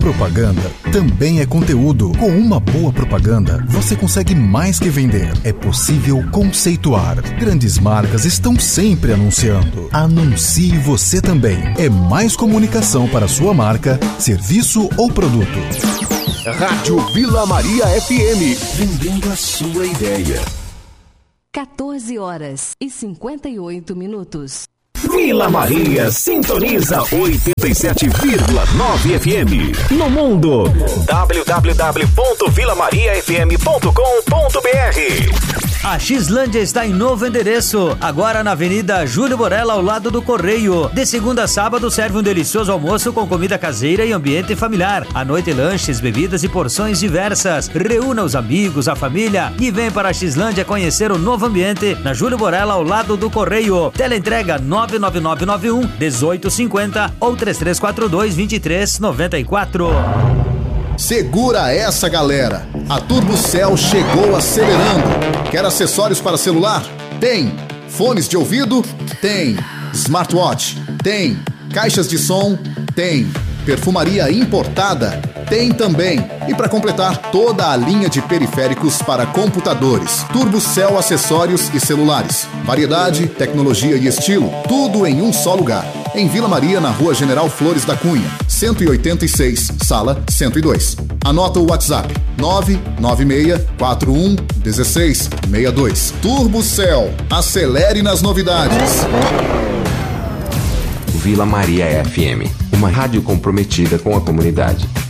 Propaganda também é conteúdo. Com uma boa propaganda, você consegue mais que vender. É possível conceituar. Grandes marcas estão sempre anunciando. Anuncie você também. É mais comunicação para sua marca, serviço ou produto. Rádio Vila Maria FM, vendendo a sua ideia. 14h58. Vila Maria sintoniza 87,9 FM. No mundo, www.vilamariafm.com.br. A Xlândia está em novo endereço, agora na Avenida Júlio Borella, ao lado do Correio. De segunda a sábado serve um delicioso almoço com comida caseira e ambiente familiar. À noite, lanches, bebidas e porções diversas. Reúna os amigos, a família e vem para a Xlândia conhecer o novo ambiente na Júlio Borella, ao lado do Correio. Teleentrega 99991 1850 ou 3342 2394. Segura essa, galera! A Turbocel chegou acelerando. Quer acessórios para celular? Tem. Fones de ouvido? Tem. Smartwatch? Tem. Caixas de som? Tem. Perfumaria importada? Tem também. E para completar, toda a linha de periféricos para computadores. Turbocel acessórios e celulares. Variedade, tecnologia e estilo, tudo em um só lugar. Em Vila Maria, na Rua General Flores da Cunha, 186, sala 102. Anota o WhatsApp: 996411662. Turbocel, acelere nas novidades. Vila Maria FM, uma rádio comprometida com a comunidade.